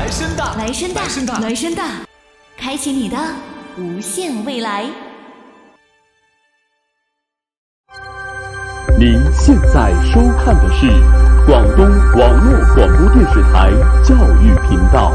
来生大， 来生大， 来生大， 来生大，开启你的无限未来。 您现在收看的是广东网络广播电视台教育频道。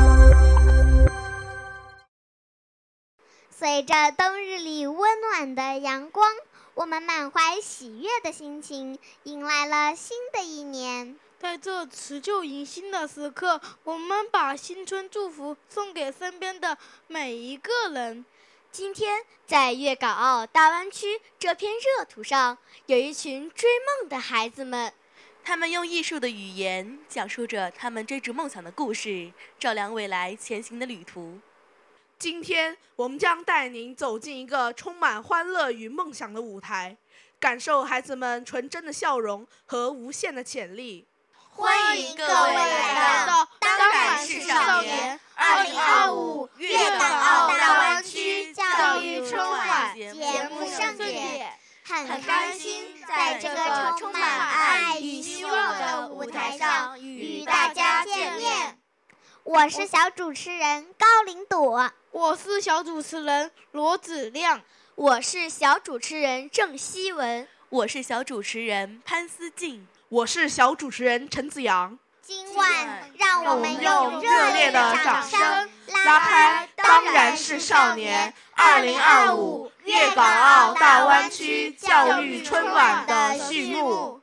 随着冬日里温暖的阳光，我们满怀喜悦的心情迎来了新的一年。 在这辞旧迎新的时刻，我们把新春祝福送给身边的每一个人。 今天在粤港澳大湾区这片热土上，有一群追梦的孩子们， 他们用艺术的语言讲述着他们追逐梦想的故事，照亮未来前行的旅途。 今天我们将带您走进一个充满欢乐与梦想的舞台，感受孩子们纯真的笑容和无限的潜力。 欢迎各位来到当然是少年2025粤港澳大湾区教育春晚节目盛典，很开心在这个充满爱与希望的舞台上与大家见面。 我是小主持人高林朵， 我是小主持人罗子亮， 我是小主持人郑希文， 我是小主持人潘思静， 我是小主持人陈子阳。 今晚让我们用热烈的掌声拉开当然是少年2025粤港澳大湾区教育春晚的序幕。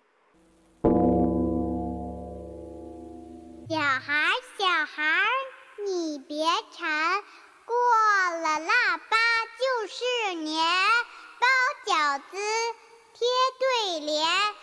小孩小孩，你别馋，过了腊八就是年，包饺子贴对联。